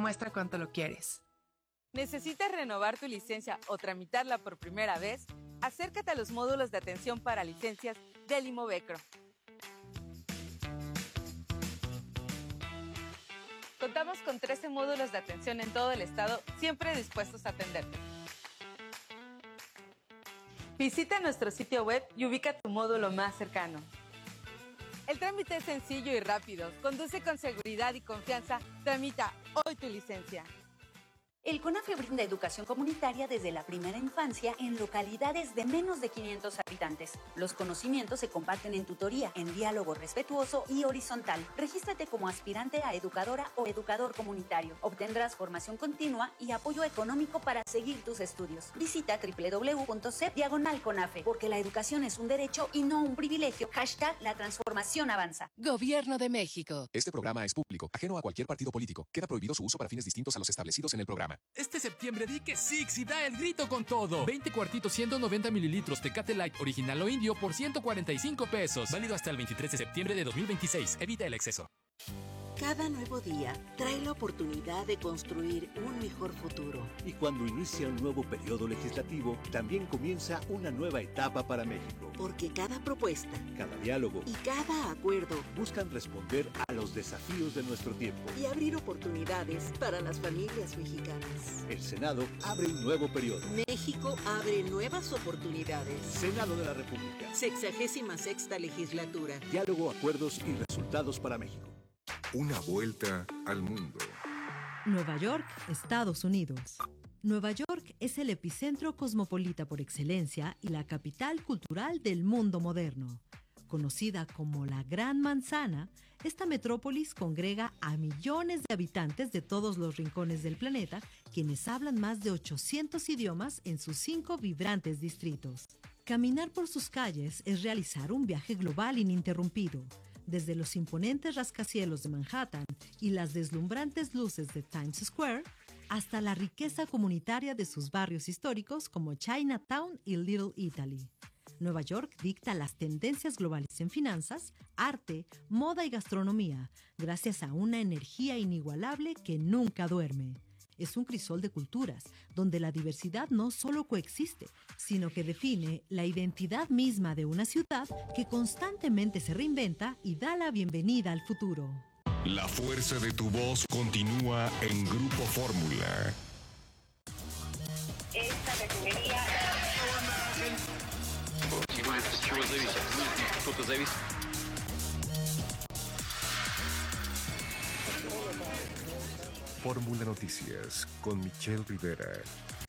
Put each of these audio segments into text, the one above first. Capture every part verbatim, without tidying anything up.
demuestra cuánto lo quieres. ¿Necesitas renovar tu licencia o tramitarla por primera vez? Acércate a los módulos de atención para licencias del Imovecro. Contamos con trece módulos de atención en todo el estado, siempre dispuestos a atenderte. Visita nuestro sitio web y ubica tu módulo más cercano. El trámite es sencillo y rápido. Conduce con seguridad y confianza. Tramita hoy tu licencia. El CONAFE brinda educación comunitaria desde la primera infancia en localidades de menos de quinientos habitantes. Los conocimientos se comparten en tutoría, en diálogo respetuoso y horizontal. Regístrate como aspirante a educadora o educador comunitario. Obtendrás formación continua y apoyo económico para seguir tus estudios. Visita doble u doble u doble u punto c e p diagonal CONAFE, porque la educación es un derecho y no un privilegio. Hashtag la transformación avanza. Gobierno de México. Este programa es público, ajeno a cualquier partido político. Queda prohibido su uso para fines distintos a los establecidos en el programa. Este septiembre di que Six y da el grito con todo. veinte cuartitos ciento noventa mililitros Tecate Light original o indio por ciento cuarenta y cinco pesos. Válido hasta el veintitrés de septiembre de dos mil veintiséis. Evita el exceso. Cada nuevo día trae la oportunidad de construir un mejor futuro. Y cuando inicia un nuevo periodo legislativo, también comienza una nueva etapa para México. Porque cada propuesta, cada diálogo y cada acuerdo buscan responder a los desafíos de nuestro tiempo y abrir oportunidades para las familias mexicanas. El Senado abre un nuevo periodo. México abre nuevas oportunidades. Senado de la República. Sexagésima sexta legislatura. Diálogo, acuerdos y resultados para México. Una vuelta al mundo. Nueva York, Estados Unidos. Nueva York es el epicentro cosmopolita por excelencia y la capital cultural del mundo moderno. Conocida como la Gran Manzana, esta metrópolis congrega a millones de habitantes de todos los rincones del planeta, quienes hablan más de ochocientos idiomas en sus cinco vibrantes distritos. Caminar por sus calles es realizar un viaje global ininterrumpido. Desde los imponentes rascacielos de Manhattan y las deslumbrantes luces de Times Square, hasta la riqueza comunitaria de sus barrios históricos como Chinatown y Little Italy. Nueva York dicta las tendencias globales en finanzas, arte, moda y gastronomía, gracias a una energía inigualable que nunca duerme. Es un crisol de culturas, donde la diversidad no solo coexiste, sino que define la identidad misma de una ciudad que constantemente se reinventa y da la bienvenida al futuro. La fuerza de tu voz continúa en Grupo Fórmula. Esta refinería... Fórmula Noticias con Michelle Rivera.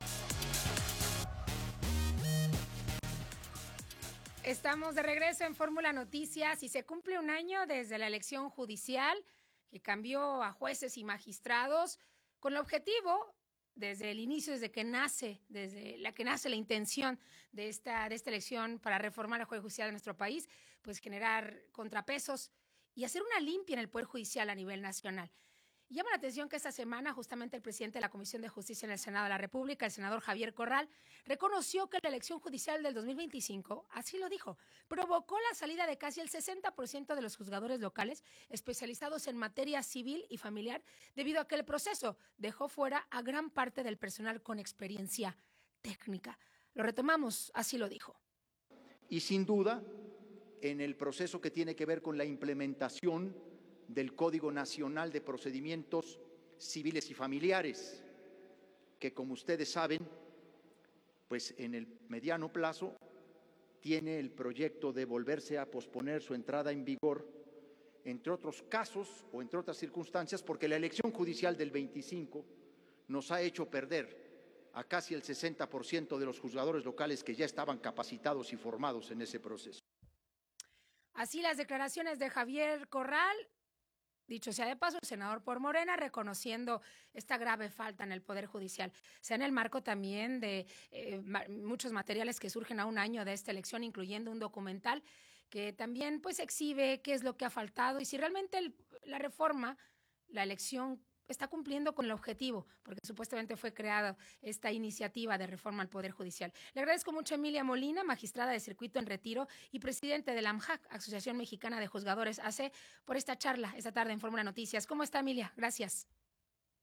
Estamos de regreso en Fórmula Noticias y se cumple un año desde la elección judicial que cambió a jueces y magistrados con el objetivo, desde el inicio, desde que nace, desde la que nace la intención de esta, de esta elección para reformar el Poder Judicial de nuestro país, pues generar contrapesos y hacer una limpia en el Poder Judicial a nivel nacional. Y llama la atención que esta semana justamente el presidente de la Comisión de Justicia en el Senado de la República, el senador Javier Corral, reconoció que la elección judicial del dos mil veinticinco, así lo dijo, provocó la salida de casi el sesenta por ciento de los juzgadores locales especializados en materia civil y familiar, debido a que el proceso dejó fuera a gran parte del personal con experiencia técnica. Lo retomamos, así lo dijo. Y sin duda, en el proceso que tiene que ver con la implementación del Código Nacional de Procedimientos Civiles y Familiares, que como ustedes saben, pues en el mediano plazo tiene el proyecto de volverse a posponer su entrada en vigor, entre otros casos o entre otras circunstancias, porque la elección judicial del veinticinco nos ha hecho perder a casi el sesenta por ciento de los juzgadores locales que ya estaban capacitados y formados en ese proceso. Así las declaraciones de Javier Corral. Dicho sea de paso, el senador por Morena reconociendo esta grave falta en el Poder Judicial. Sea en el marco también de eh, ma- muchos materiales que surgen a un año de esta elección, incluyendo un documental que también pues exhibe qué es lo que ha faltado y si realmente el, la reforma, la elección está cumpliendo con el objetivo, porque supuestamente fue creada esta iniciativa de reforma al Poder Judicial. Le agradezco mucho a Emilia Molina, magistrada de circuito en retiro y presidente de la AMJAC, Asociación Mexicana de Juzgadores A C, por esta charla esta tarde en Fórmula Noticias. ¿Cómo está, Emilia? Gracias.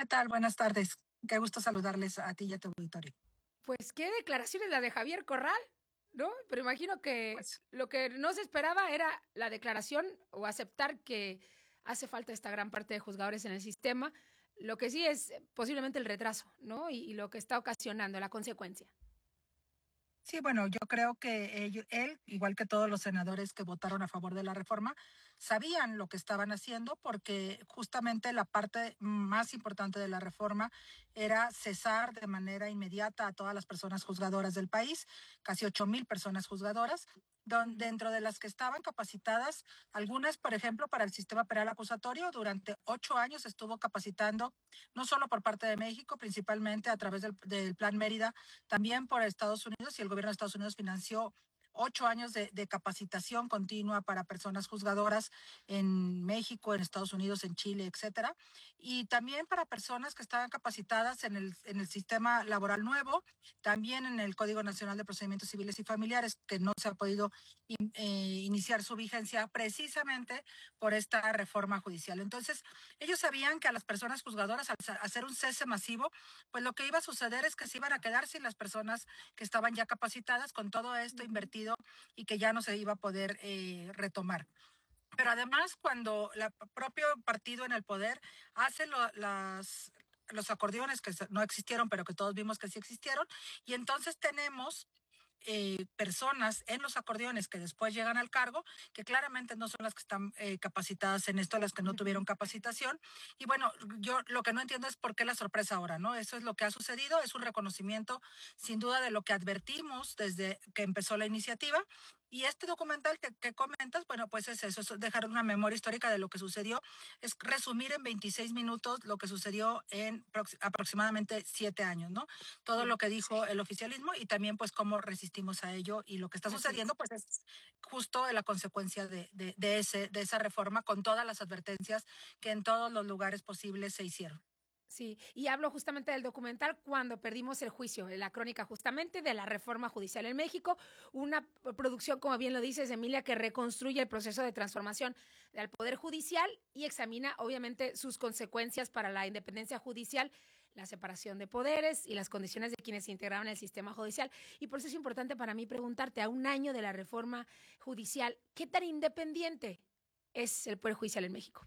¿Qué tal? Buenas tardes. Qué gusto saludarles a ti y a tu auditorio. Pues qué declaración es la de Javier Corral, ¿no? Pero imagino que pues, lo que no se esperaba era la declaración o aceptar que hace falta esta gran parte de juzgadores en el sistema. Lo que sí es posiblemente el retraso, ¿no? Y, y lo que está ocasionando, la consecuencia. Sí, bueno, yo creo que él, él, igual que todos los senadores que votaron a favor de la reforma, sabían lo que estaban haciendo porque justamente la parte más importante de la reforma era cesar de manera inmediata a todas las personas juzgadoras del país, casi ocho mil personas juzgadoras, don, dentro de las que estaban capacitadas, algunas, por ejemplo, para el sistema penal acusatorio, durante ocho años estuvo capacitando, no solo por parte de México, principalmente a través del, del Plan Mérida, también por Estados Unidos, y el gobierno de Estados Unidos financió ocho años de, de capacitación continua para personas juzgadoras en México, en Estados Unidos, en Chile, etcétera. Y también para personas que estaban capacitadas en el, en el sistema laboral nuevo, también en el Código Nacional de Procedimientos Civiles y Familiares, que no se ha podido in, eh, iniciar su vigencia precisamente por esta reforma judicial. Entonces, ellos sabían que a las personas juzgadoras, al hacer un cese masivo, pues lo que iba a suceder es que se iban a quedar sin las personas que estaban ya capacitadas con todo esto invertido y que ya no se iba a poder eh, retomar. Pero además, cuando el propio partido en el poder hace lo, las, los acordeones que no existieron, pero que todos vimos que sí existieron, y entonces tenemos Eh, personas en los acordeones que después llegan al cargo, que claramente no son las que están eh, capacitadas en esto, las que no tuvieron capacitación. Y bueno, yo lo que no entiendo es por qué la sorpresa ahora, ¿no? Eso es lo que ha sucedido, es un reconocimiento sin duda de lo que advertimos desde que empezó la iniciativa. Y este documental que, que comentas, bueno, pues es eso, es dejar una memoria histórica de lo que sucedió, es resumir en veintiséis minutos lo que sucedió en prox- aproximadamente siete años, ¿no? Todo sí. Lo que dijo el oficialismo y también pues cómo resistimos a ello y lo que está sucediendo pues es justo la consecuencia de, de, de, ese, de esa reforma con todas las advertencias que en todos los lugares posibles se hicieron. Sí, y hablo justamente del documental Cuando perdimos el juicio, la crónica justamente de la reforma judicial en México, una producción, como bien lo dices, Emilia, que reconstruye el proceso de transformación del Poder Judicial y examina, obviamente, sus consecuencias para la independencia judicial, la separación de poderes y las condiciones de quienes se integraban en el sistema judicial. Y por eso es importante para mí preguntarte, a un año de la reforma judicial, ¿qué tan independiente es el Poder Judicial en México?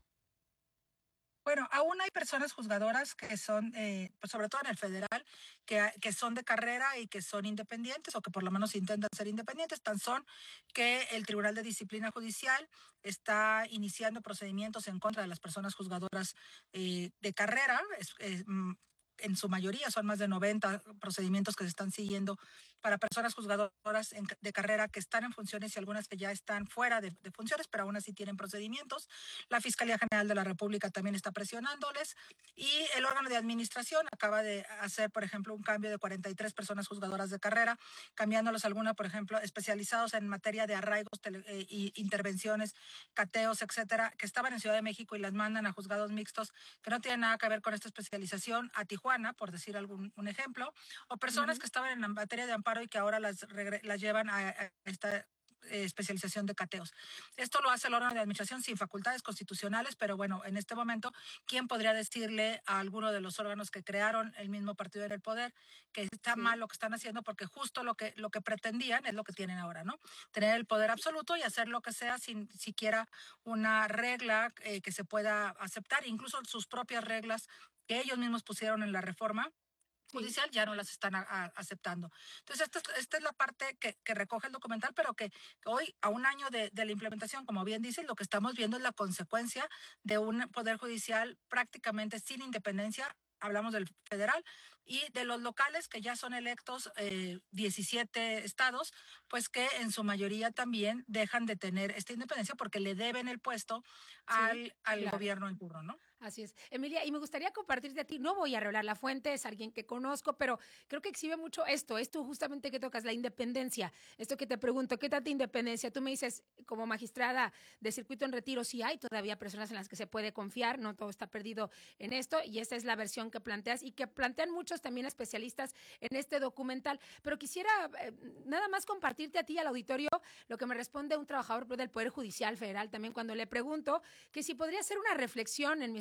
Bueno, aún hay personas juzgadoras que son, eh, pues sobre todo en el federal, que, que son de carrera y que son independientes o que por lo menos intentan ser independientes. Tan son que el Tribunal de Disciplina Judicial está iniciando procedimientos en contra de las personas juzgadoras eh, de carrera. Es, es, en su mayoría son más de noventa procedimientos que se están siguiendo para personas juzgadoras en, de carrera que están en funciones y algunas que ya están fuera de, de funciones, pero aún así tienen procedimientos. La Fiscalía General de la República también está presionándoles y el órgano de administración acaba de hacer, por ejemplo, un cambio de cuarenta y tres personas juzgadoras de carrera, cambiándolos algunas, por ejemplo, especializados en materia de arraigos tele, eh, y intervenciones, cateos, etcétera, que estaban en Ciudad de México y las mandan a juzgados mixtos que no tienen nada que ver con esta especialización a Tijuana, por decir algún un ejemplo, o personas uh-huh. que estaban en la materia de amparo y que ahora las, las llevan a, a esta eh, especialización de cateos. Esto lo hace el órgano de administración sin facultades constitucionales, pero bueno, en este momento, ¿quién podría decirle a alguno de los órganos que crearon el mismo partido en el poder que está sí. mal lo que están haciendo? Porque justo lo que, lo que pretendían es lo que tienen ahora, ¿no? Tener el poder absoluto y hacer lo que sea sin siquiera una regla eh, que se pueda aceptar, incluso sus propias reglas que ellos mismos pusieron en la reforma judicial, ya no las están a, a, aceptando. Entonces, esta, esta es la parte que, que recoge el documental, pero que, que hoy, a un año de, de la implementación, como bien dice, lo que estamos viendo es la consecuencia de un poder judicial prácticamente sin independencia. Hablamos del federal y de los locales que ya son electos eh, diecisiete estados, pues que en su mayoría también dejan de tener esta independencia porque le deben el puesto al, sí, al claro. gobierno en turno, ¿no? Así es. Emilia, y me gustaría compartirte a ti, no voy a revelar la fuente, es alguien que conozco, pero creo que exhibe mucho esto, esto justamente que tocas, la independencia. Esto que te pregunto, ¿qué tanta independencia? Tú me dices, como magistrada de circuito en retiro, sí hay todavía personas en las que se puede confiar, no todo está perdido en esto, y esta es la versión que planteas y que plantean muchos también especialistas en este documental. Pero quisiera eh, nada más compartirte a ti y al auditorio lo que me responde un trabajador del Poder Judicial Federal también cuando le pregunto que si podría hacer una reflexión en mi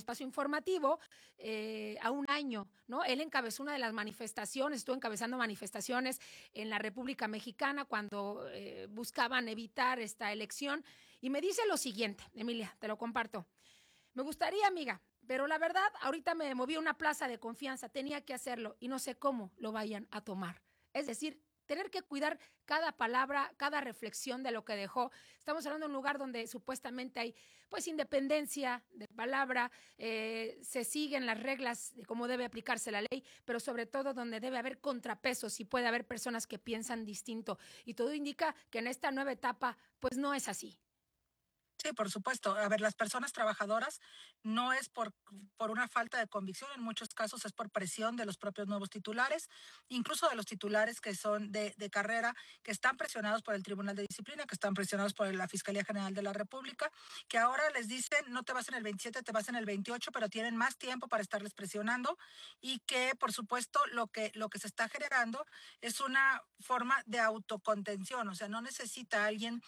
espacio informativo eh, a un año, ¿no? Él encabezó una de las manifestaciones, estuvo encabezando manifestaciones en la República Mexicana cuando eh, buscaban evitar esta elección. Y me dice lo siguiente, Emilia, te lo comparto. Me gustaría, amiga, pero la verdad, ahorita me moví a una plaza de confianza, tenía que hacerlo y no sé cómo lo vayan a tomar. Es decir, tener que cuidar cada palabra, cada reflexión de lo que dejó. Estamos hablando de un lugar donde supuestamente hay pues independencia de palabra, eh, se siguen las reglas de cómo debe aplicarse la ley, pero sobre todo donde debe haber contrapesos y puede haber personas que piensan distinto. Y todo indica que en esta nueva etapa pues no es así. Sí, por supuesto. A ver, las personas trabajadoras no es por, por una falta de convicción, en muchos casos es por presión de los propios nuevos titulares, incluso de los titulares que son de, de carrera, que están presionados por el Tribunal de Disciplina, que están presionados por la Fiscalía General de la República, que ahora les dicen no te vas en el veintisiete, te vas en el veintiocho, pero tienen más tiempo para estarles presionando y que, por supuesto, lo que, lo que se está generando es una forma de autocontención, o sea, no necesita alguien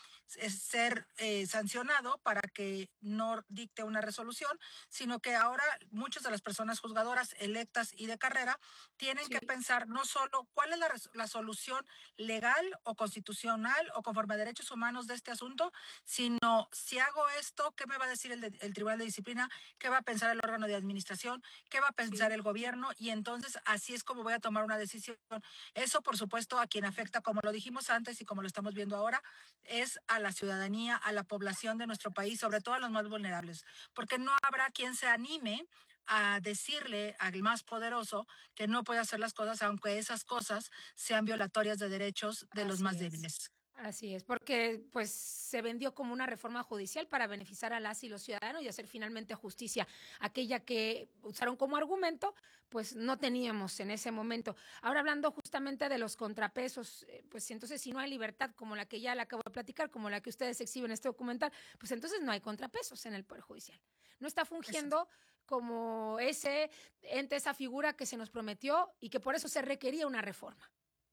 ser eh, sancionado para que no dicte una resolución, sino que ahora muchas de las personas juzgadoras electas y de carrera tienen sí. que pensar no solo cuál es la, la solución legal o constitucional o conforme a derechos humanos de este asunto, sino si hago esto, ¿qué me va a decir el, de, el Tribunal de Disciplina? ¿Qué va a pensar el órgano de administración? ¿Qué va a pensar sí. el gobierno? Y entonces así es como voy a tomar una decisión. Eso, por supuesto, a quien afecta, como lo dijimos antes y como lo estamos viendo ahora, es a la ciudadanía, a la población de nuestro país, sobre todo a los más vulnerables, porque no habrá quien se anime a decirle al más poderoso que no puede hacer las cosas, aunque esas cosas sean violatorias de derechos de Así los más es. débiles. Así es, porque pues se vendió como una reforma judicial para beneficiar a las y los ciudadanos y hacer finalmente justicia. Aquella que usaron como argumento, pues no teníamos en ese momento. Ahora hablando justamente de los contrapesos, pues entonces si no hay libertad como la que ya le acabo de platicar, como la que ustedes exhiben en este documental, pues entonces no hay contrapesos en el Poder Judicial. No está fungiendo eso. Como ese ente, esa figura que se nos prometió y que por eso se requería una reforma.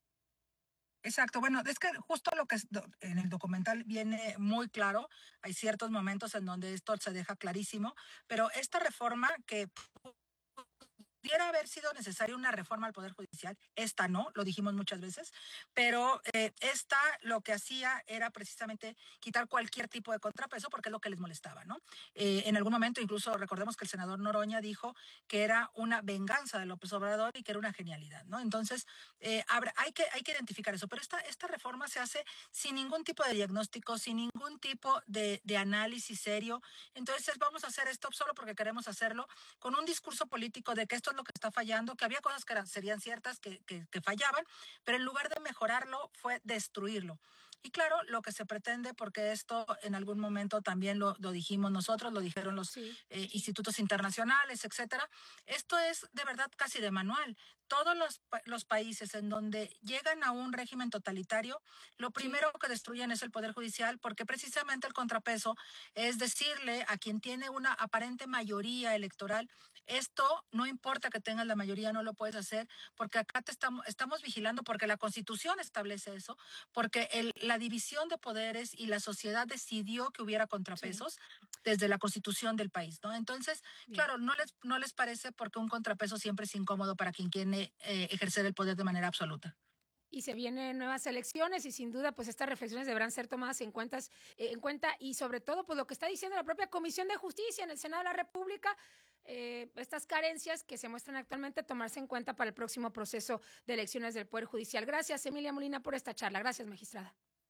Exacto, bueno, es que justo lo que es do, en el documental viene muy claro, hay ciertos momentos en donde esto se deja clarísimo, pero esta reforma que pudiera haber sido necesaria una reforma al Poder Judicial, esta no, lo dijimos muchas veces, pero eh, esta lo que hacía era precisamente quitar cualquier tipo de contrapeso porque es lo que les molestaba, ¿no? Eh, en algún momento incluso recordemos que el senador Noroña dijo que era una venganza de López Obrador y que era una genialidad, ¿no? Entonces eh, habrá, hay, que, hay que identificar eso, pero esta, esta reforma se hace sin ningún tipo de diagnóstico, sin ningún tipo de, de análisis serio, entonces vamos a hacer esto solo porque queremos hacerlo, con un discurso político de que esto lo que está fallando, que había cosas que eran, serían ciertas, que, que, que fallaban, pero en lugar de mejorarlo fue destruirlo. Y claro, lo que se pretende, porque esto en algún momento también lo, lo dijimos nosotros, lo dijeron los sí. eh, institutos internacionales, etcétera, esto es de verdad casi de manual. Todos los, los países en donde llegan a un régimen totalitario, lo primero sí. que destruyen es el Poder Judicial, porque precisamente el contrapeso es decirle a quien tiene una aparente mayoría electoral, esto no importa que tengas la mayoría, no lo puedes hacer, porque acá te estamos, estamos vigilando, porque la Constitución establece eso, porque el, la división de poderes y la sociedad decidió que hubiera contrapesos sí. desde la Constitución del país, ¿no? Entonces, Bien. claro, no les, no les parece porque un contrapeso siempre es incómodo para quien quiere eh, ejercer el poder de manera absoluta. Y se vienen nuevas elecciones y sin duda pues estas reflexiones deberán ser tomadas en, cuentas, eh, en cuenta y sobre todo pues lo que está diciendo la propia Comisión de Justicia en el Senado de la República, eh, estas carencias que se muestran actualmente tomarse en cuenta para el próximo proceso de elecciones del Poder Judicial. Gracias, Emilia Molina, por esta charla. Gracias, magistrada.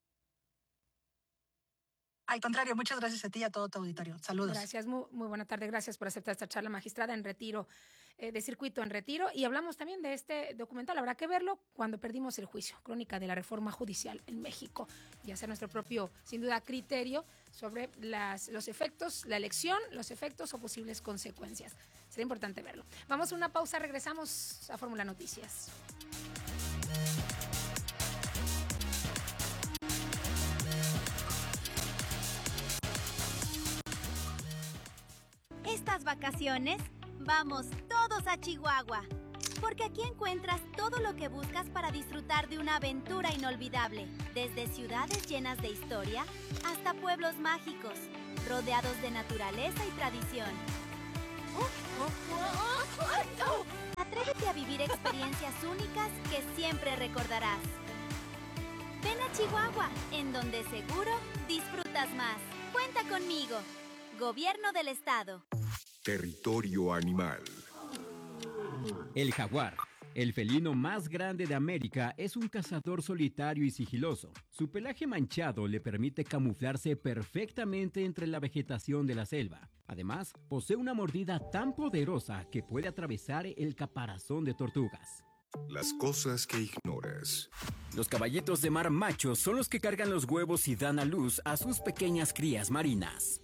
Al contrario, muchas gracias a ti y a todo tu auditorio. Saludos. Gracias, muy, muy buena tarde. Gracias por aceptar esta charla, magistrada, en retiro, eh, de circuito en retiro. Y hablamos también de este documental. Habrá que verlo cuando perdimos el juicio. Crónica de la reforma judicial en México. Y hacer nuestro propio, sin duda, criterio sobre las, los efectos, la elección, los efectos o posibles consecuencias. Será importante verlo. Vamos a una pausa. Regresamos a Fórmula Noticias. Estas vacaciones, vamos todos a Chihuahua, porque aquí encuentras todo lo que buscas para disfrutar de una aventura inolvidable, desde ciudades llenas de historia hasta pueblos mágicos, rodeados de naturaleza y tradición. Atrévete a vivir experiencias únicas que siempre recordarás. Ven a Chihuahua, en donde seguro disfrutas más. Cuenta conmigo. Gobierno del Estado. Territorio animal. El jaguar, el felino más grande de América, es un cazador solitario y sigiloso. Su pelaje manchado le permite camuflarse perfectamente entre la vegetación de la selva. Además, posee una mordida tan poderosa que puede atravesar el caparazón de tortugas. Las cosas que ignoras. Los caballitos de mar machos son los que cargan los huevos y dan a luz a sus pequeñas crías marinas.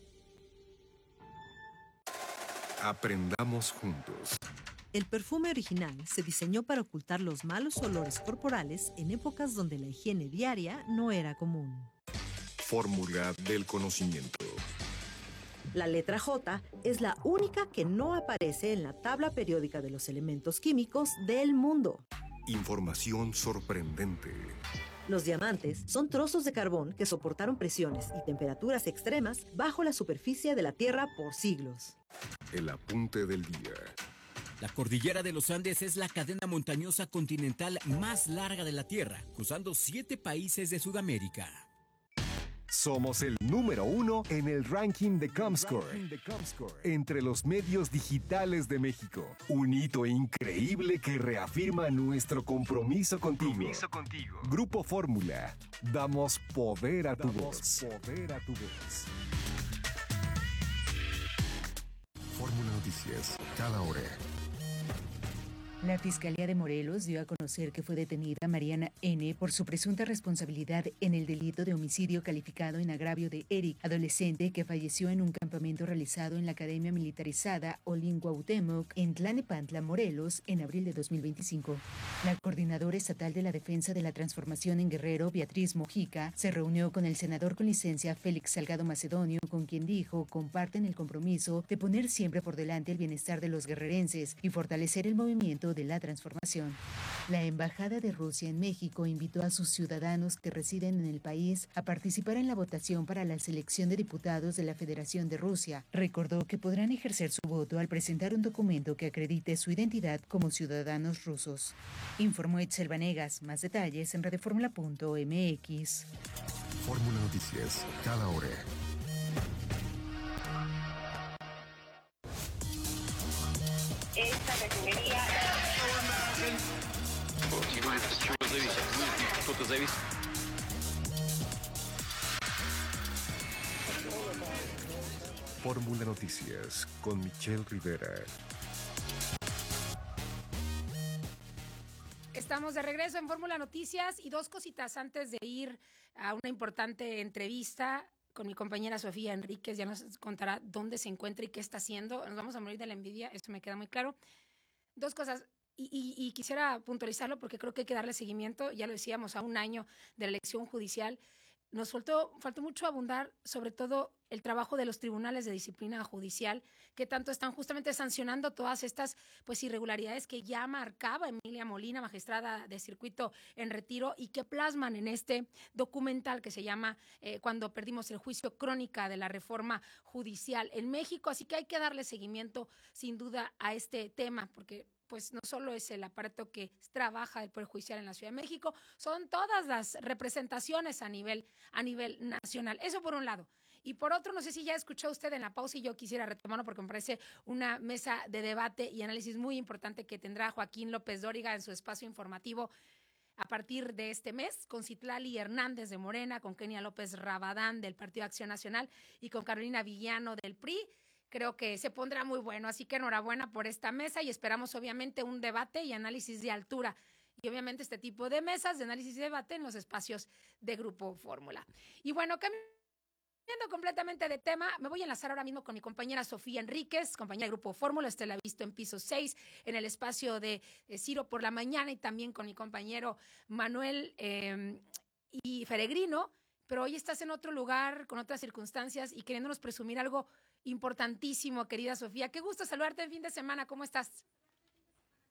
Aprendamos juntos. El perfume original se diseñó para ocultar los malos olores corporales en épocas donde la higiene diaria no era común. Fórmula del conocimiento. La letra J es la única que no aparece en la tabla periódica de los elementos químicos del mundo. Información sorprendente. Los diamantes son trozos de carbón que soportaron presiones y temperaturas extremas bajo la superficie de la Tierra por siglos. El apunte del día. La cordillera de los Andes es la cadena montañosa continental más larga de la Tierra, cruzando siete países de Sudamérica. Somos el número uno en el ranking de Comscore, entre los medios digitales de México. Un hito increíble que reafirma nuestro compromiso contigo. Compromiso contigo. Grupo Fórmula. Damos poder a tu voz. Poder a tu voz. Fórmula Noticias, cada hora. La Fiscalía de Morelos dio a conocer que fue detenida Mariana N. por su presunta responsabilidad en el delito de homicidio calificado en agravio de Eric, adolescente que falleció en un campamento realizado en la Academia Militarizada Olin Cuauhtémoc en Tlalnepantla, Morelos, en abril de dos mil veinticinco. La coordinadora estatal de la Defensa de la Transformación en Guerrero, Beatriz Mojica, se reunió con el senador con licencia Félix Salgado Macedonio, con quien dijo comparten el compromiso de poner siempre por delante el bienestar de los guerrerenses y fortalecer el movimiento de la transformación. La Embajada de Rusia en México invitó a sus ciudadanos que residen en el país a participar en la votación para la selección de diputados de la Federación de Rusia. Recordó que podrán ejercer su voto al presentar un documento que acredite su identidad como ciudadanos rusos. Informó Etzel Vanegas. Más detalles en radioformula punto m x. Fórmula Noticias, cada hora. Esta refinería... Fórmula Noticias con Michelle Rivera. Estamos de regreso en Fórmula Noticias y dos cositas antes de ir a una importante entrevista con mi compañera Sofía Enríquez. Ya nos contará dónde se encuentra y qué está haciendo. Nos vamos a morir de la envidia, eso me queda muy claro. Dos cosas, y, y, y quisiera puntualizarlo porque creo que hay que darle seguimiento, ya lo decíamos, a un año de la elección judicial. Nos faltó, faltó mucho abundar sobre todo el trabajo de los tribunales de disciplina judicial, que tanto están justamente sancionando todas estas pues irregularidades que ya marcaba Emilia Molina, magistrada de circuito en retiro, y que plasman en este documental que se llama eh, Cuando perdimos el juicio, crónica de la reforma judicial en México. Así que hay que darle seguimiento sin duda a este tema, porque pues no solo es el aparato que trabaja el Poder Judicial en la Ciudad de México, son todas las representaciones a nivel, a nivel nacional. Eso por un lado. Y por otro, no sé si ya escuchó usted en la pausa y yo quisiera retomarlo porque me parece una mesa de debate y análisis muy importante que tendrá Joaquín López Dóriga en su espacio informativo a partir de este mes, con Citlali Hernández de Morena, con Kenia López Rabadán del Partido Acción Nacional y con Carolina Villano del P R I. Creo que se pondrá muy bueno, así que enhorabuena por esta mesa y esperamos obviamente un debate y análisis de altura. Y obviamente este tipo de mesas de análisis y debate en los espacios de Grupo Fórmula. Y bueno, cambiando completamente de tema, me voy a enlazar ahora mismo con mi compañera Sofía Enríquez, compañera de Grupo Fórmula. Usted la ha visto en piso seis, en el espacio de, de Ciro por la mañana, y también con mi compañero Manuel eh, y Feregrino. Pero hoy estás en otro lugar, con otras circunstancias y queriéndonos presumir algo importantísimo, querida Sofía. Qué gusto saludarte en fin de semana. ¿Cómo estás?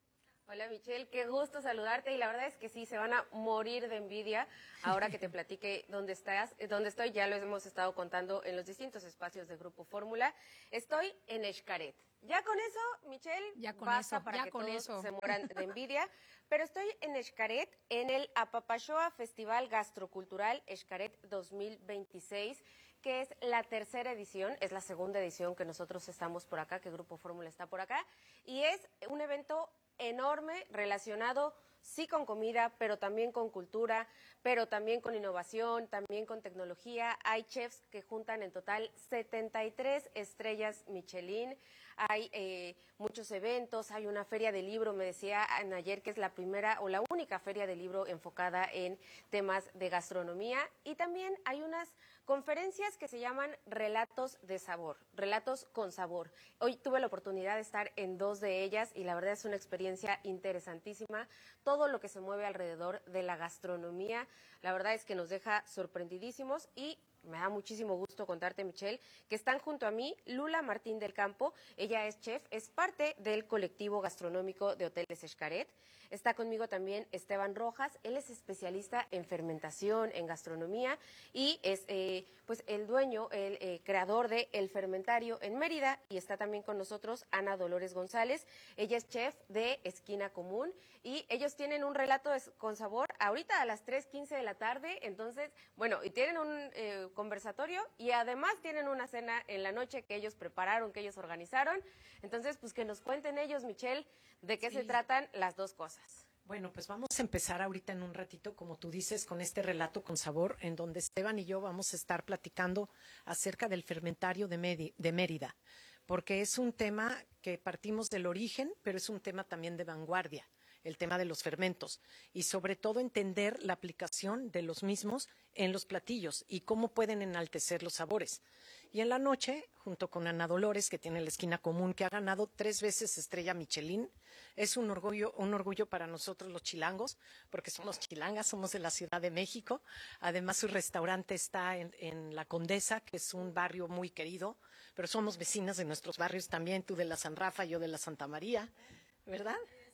Hola Michelle, qué gusto saludarte y la verdad es que sí, se van a morir de envidia ahora que te platique dónde estás, dónde estoy, ya lo hemos estado contando en los distintos espacios de Grupo Fórmula. Estoy en Xcaret. Ya con eso, Michelle, ya con basta eso, para ya que con todos eso. se mueran de envidia, pero estoy en Xcaret, en el Apapashoa Festival Gastrocultural Xcaret dos mil veintiséis, que es la tercera edición, es la segunda edición que nosotros estamos por acá, que Grupo Fórmula está por acá, y es un evento enorme relacionado sí con comida, pero también con cultura, pero también con innovación, también con tecnología. Hay chefs que juntan en total setenta y tres estrellas Michelin. Hay eh, muchos eventos, hay una feria de libro, me decía ayer que es la primera o la única feria de libro enfocada en temas de gastronomía, y también hay unas conferencias que se llaman Relatos de Sabor, Relatos con Sabor. Hoy tuve la oportunidad de estar en dos de ellas y la verdad es una experiencia interesantísima. Todo lo que se mueve alrededor de la gastronomía, la verdad es que nos deja sorprendidísimos y me da muchísimo gusto contarte, Michelle, que están junto a mí Lula Martín del Campo. Ella es chef, es parte del colectivo gastronómico de Hoteles Xcaret. Está conmigo también Esteban Rojas, él es especialista en fermentación, en gastronomía y es eh, pues el dueño, el eh, creador de El Fermentario en Mérida, y está también con nosotros Ana Dolores González, ella es chef de Esquina Común y ellos tienen un relato con sabor ahorita a las tres quince de la tarde, entonces, bueno, y tienen un eh, conversatorio y además tienen una cena en la noche que ellos prepararon, que ellos organizaron, entonces pues que nos cuenten ellos, Michelle, de qué Sí. se tratan las dos cosas. Bueno, pues vamos a empezar ahorita en un ratito, como tú dices, con este relato con sabor, en donde Esteban y yo vamos a estar platicando acerca del fermentario de, Medi- de Mérida, porque es un tema que partimos del origen, pero es un tema también de vanguardia, el tema de los fermentos, y sobre todo entender la aplicación de los mismos en los platillos y cómo pueden enaltecer los sabores. Y en la noche, junto con Ana Dolores, que tiene la Esquina Común, que ha ganado tres veces estrella Michelin, es un orgullo, un orgullo para nosotros los chilangos, porque somos chilangas, somos de la Ciudad de México. Además, su restaurante está en, en La Condesa, que es un barrio muy querido, pero somos vecinas de nuestros barrios también, tú de la San Rafa, yo de la Santa María, ¿verdad?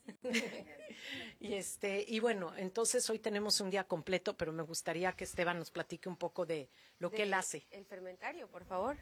y este y bueno, entonces hoy tenemos un día completo, pero me gustaría que Esteban nos platique un poco de lo de que él hace. El fermentario, por favor.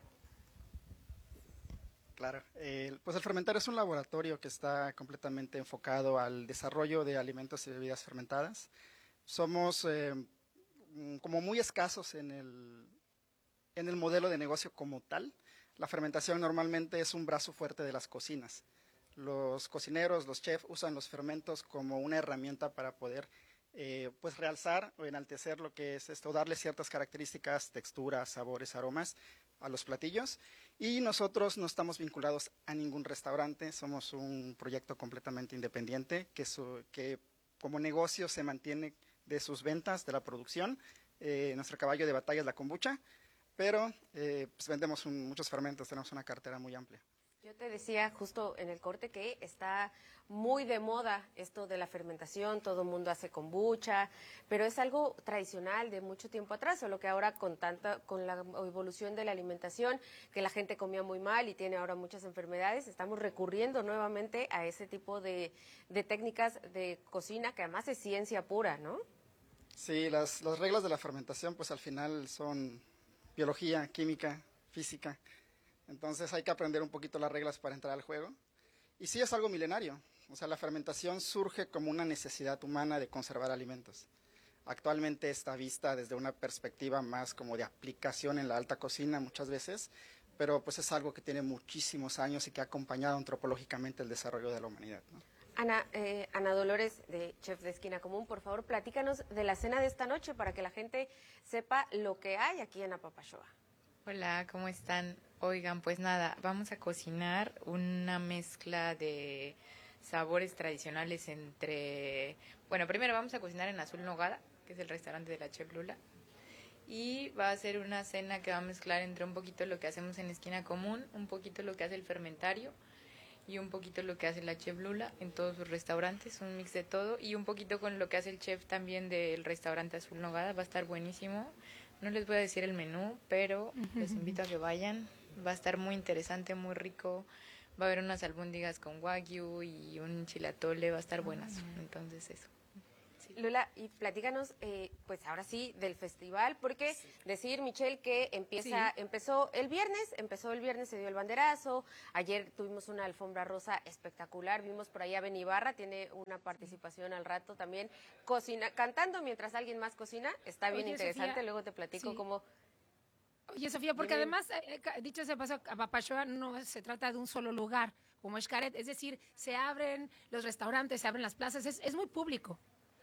Claro, eh, pues el fermentario es un laboratorio que está completamente enfocado al desarrollo de alimentos y bebidas fermentadas. Somos eh, como muy escasos en el, en el modelo de negocio como tal. La fermentación normalmente es un brazo fuerte de las cocinas. Los cocineros, los chefs usan los fermentos como una herramienta para poder eh, pues realzar o enaltecer lo que es esto, darle ciertas características, texturas, sabores, aromas a los platillos. Y nosotros no estamos vinculados a ningún restaurante, somos un proyecto completamente independiente que, su, que como negocio se mantiene de sus ventas, de la producción. Eh, nuestro caballo de batalla es la kombucha, pero eh, pues vendemos un, muchos fermentos, tenemos una cartera muy amplia. Yo te decía justo en el corte que está muy de moda esto de la fermentación, todo el mundo hace kombucha, pero es algo tradicional de mucho tiempo atrás, solo que ahora con tanta, con la evolución de la alimentación, que la gente comía muy mal y tiene ahora muchas enfermedades, estamos recurriendo nuevamente a ese tipo de, de técnicas de cocina que además es ciencia pura, ¿no? Sí, las, las reglas de la fermentación pues al final son biología, química, física. Entonces hay que aprender un poquito las reglas para entrar al juego. Y sí es algo milenario. O sea, la fermentación surge como una necesidad humana de conservar alimentos. Actualmente está vista desde una perspectiva más como de aplicación en la alta cocina muchas veces, pero pues es algo que tiene muchísimos años y que ha acompañado antropológicamente el desarrollo de la humanidad, ¿no? Ana, eh, Ana Dolores, de Chef de Esquina Común, por favor, platícanos de la cena de esta noche para que la gente sepa lo que hay aquí en Apapashoa. Hola, ¿cómo están? Oigan, pues nada, vamos a cocinar una mezcla de sabores tradicionales entre... Bueno, primero vamos a cocinar en Azul Nogada, que es el restaurante de la Chef Lula. Y va a ser una cena que va a mezclar entre un poquito lo que hacemos en Esquina Común, un poquito lo que hace el fermentario y un poquito lo que hace la Chef Lula en todos sus restaurantes, un mix de todo, y un poquito con lo que hace el chef también del restaurante Azul Nogada. Va a estar buenísimo. No les voy a decir el menú, pero les invito a que vayan. Va a estar muy interesante, muy rico, Va a haber unas albóndigas con wagyu y un chilatole, va a estar buenas. Entonces eso. Lola, y platícanos, eh, pues ahora sí, del festival, porque sí. decir, Michelle, que empieza, sí. empezó el viernes, empezó el viernes, se dio el banderazo, ayer tuvimos una alfombra rosa espectacular, vimos por ahí a Ben Ibarra, tiene una participación al rato también, cocina, cantando mientras alguien más cocina, está bien Oye, interesante, Sofía, luego te platico sí. cómo... Oye, Sofía, porque Dime. además, eh, dicho sea paso, Apapachua no se trata de un solo lugar, como Xcaret, es decir, se abren los restaurantes, se abren las plazas, es, es muy público.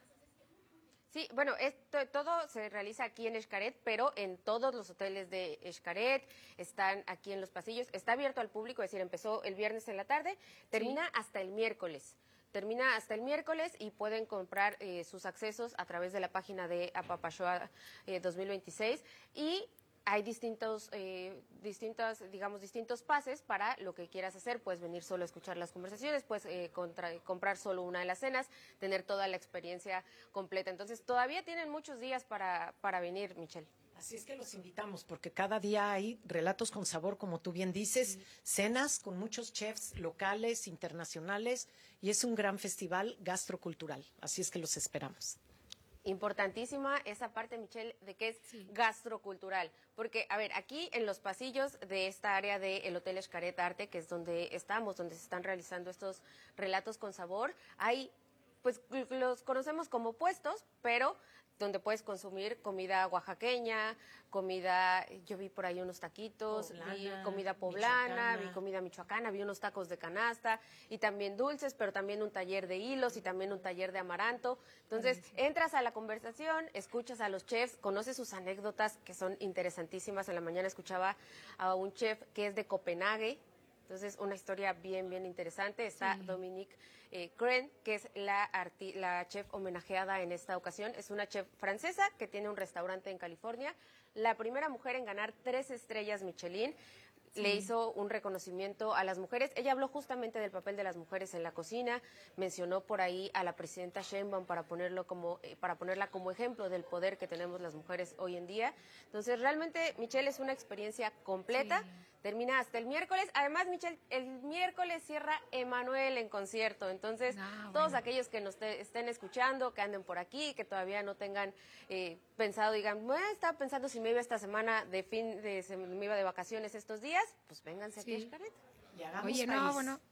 Sí, bueno, esto todo se realiza aquí en Xcaret, pero en todos los hoteles de Xcaret, están aquí en los pasillos, está abierto al público, es decir, empezó el viernes en la tarde, termina sí. hasta el miércoles. Termina hasta el miércoles y pueden comprar eh, sus accesos a través de la página de Apapachua eh, dos mil veintiséis y hay distintos, eh, distintos, digamos, distintos pases para lo que quieras hacer. Puedes venir solo a escuchar las conversaciones, puedes eh, contra, comprar solo una de las cenas, tener toda la experiencia completa. Entonces, todavía tienen muchos días para, para venir, Michelle. Así es que los invitamos, porque cada día hay relatos con sabor, como tú bien dices, sí. cenas con muchos chefs locales, internacionales, y es un gran festival gastrocultural. Así es que los esperamos. Importantísima esa parte, Michelle, de que es sí. gastrocultural, porque, a ver, aquí en los pasillos de esta área del Hotel Xcaret Arte, que es donde estamos, donde se están realizando estos relatos con sabor, hay, pues, los conocemos como puestos, pero donde puedes consumir comida oaxaqueña, comida, yo vi por ahí unos taquitos, poblana, vi comida poblana, vi comida michoacana, vi unos tacos de canasta y también dulces, pero también un taller de hilos y también un taller de amaranto. Entonces, sí. entras a la conversación, escuchas a los chefs, conoces sus anécdotas que son interesantísimas. En la mañana escuchaba a un chef que es de Copenhague. Entonces, una historia bien, bien interesante. Está sí. Dominique eh, Cren, que es la, arti la chef homenajeada en esta ocasión. Es una chef francesa que tiene un restaurante en California. La primera mujer en ganar tres estrellas Michelin. Sí. Le hizo un reconocimiento a las mujeres. Ella habló justamente del papel de las mujeres en la cocina, mencionó por ahí a la presidenta Sheinbaum para ponerlo como eh, para ponerla como ejemplo del poder que tenemos las mujeres hoy en día. Entonces, realmente, Michelle, es una experiencia completa. Sí. Termina hasta el miércoles. Además, Michelle, el miércoles cierra Emanuel en concierto. Entonces, ah, bueno. todos aquellos que nos te, estén escuchando, que anden por aquí, que todavía no tengan eh, pensado, digan, bueno, estaba pensando si me iba esta semana de fin, de, se me iba de vacaciones estos días, pues vénganse sí. aquí a Xcaret. Oye, no, país. bueno.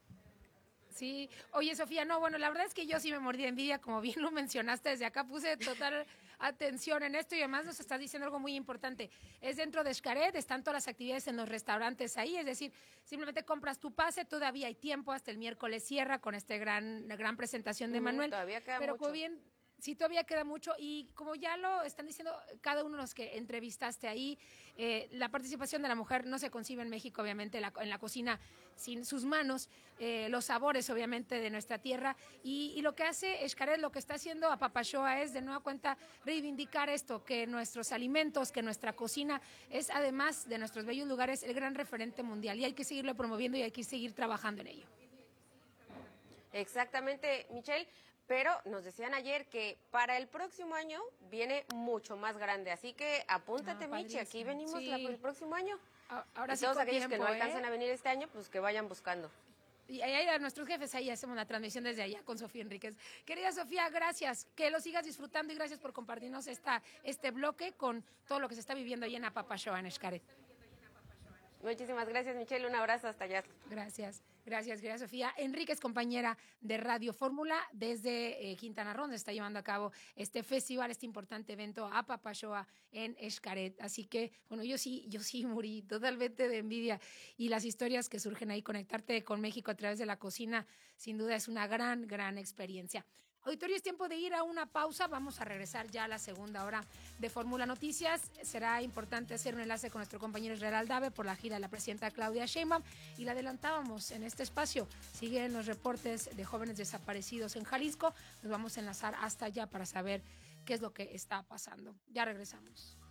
Sí, oye, Sofía, no, bueno, la verdad es que yo sí me mordí de envidia, como bien lo mencionaste, desde acá puse total atención en esto y además nos estás diciendo algo muy importante. Es dentro de Xcaret, están todas las actividades en los restaurantes ahí, es decir, simplemente compras tu pase, todavía hay tiempo, hasta el miércoles cierra con esta gran, gran presentación de Manuel. Todavía queda pero mucho. Como bien, sí, todavía queda mucho y como ya lo están diciendo cada uno de los que entrevistaste ahí, eh, la participación de la mujer no se concibe en México, obviamente, la, en la cocina sin sus manos, eh, los sabores, obviamente, de nuestra tierra. Y, y lo que hace Xcaret, lo que está haciendo Apapachua es, de nueva cuenta, reivindicar esto, que nuestros alimentos, que nuestra cocina es, además de nuestros bellos lugares, el gran referente mundial. Y hay que seguirlo promoviendo y hay que seguir trabajando en ello. Exactamente, Michelle. Pero nos decían ayer que para el próximo año viene mucho más grande. Así que apúntate, ah, Michi, aquí venimos sí. la, el próximo año. Ahora y sí todos aquellos tiempo, que no ¿eh? alcancen a venir este año, pues que vayan buscando. Y ahí a nuestros jefes, ahí hacemos la transmisión desde allá con Sofía Enríquez. Querida Sofía, gracias. Que lo sigas disfrutando y gracias por compartirnos esta, este bloque con todo lo que se está viviendo ahí en Apapachua, en Xcaret. Muchísimas gracias, Michelle. Un abrazo hasta allá. Gracias. Gracias, querida Sofía. Enríquez, compañera de Radio Fórmula desde eh, Quintana Roo, donde está llevando a cabo este festival, este importante evento Apapachua en Xcaret. Así que, bueno, yo sí, yo sí morí totalmente de envidia y las historias que surgen ahí, conectarte con México a través de la cocina, sin duda es una gran, gran experiencia. Auditorio, es tiempo de ir a una pausa. Vamos a regresar ya a la segunda hora de Fórmula Noticias. Será importante hacer un enlace con nuestro compañero Israel Aldave por la gira de la presidenta Claudia Sheinbaum. Y la adelantábamos en este espacio. Siguen los reportes de jóvenes desaparecidos en Jalisco. Nos vamos a enlazar hasta allá para saber qué es lo que está pasando. Ya regresamos.